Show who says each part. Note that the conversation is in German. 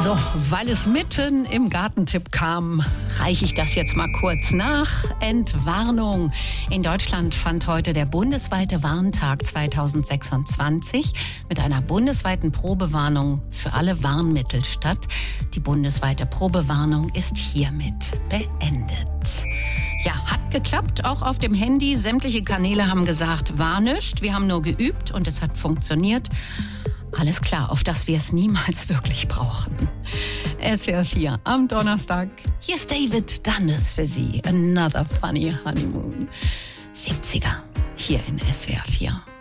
Speaker 1: So, weil es mitten im Gartentipp kam, reiche ich das jetzt mal kurz nach. Entwarnung. In Deutschland fand heute der bundesweite Warntag 2026 mit einer bundesweiten Probewarnung für alle Warnmittel statt. Die bundesweite Probewarnung ist hiermit beendet. Ja, hat geklappt, auch auf dem Handy. Sämtliche Kanäle haben gesagt, war nichts. Wir haben nur geübt und es hat funktioniert. Alles klar, auf das wir es niemals wirklich brauchen. SWR 4 am Donnerstag. Hier ist David Dundas für Sie. Another Funny Honeymoon. 70er hier in SWR 4.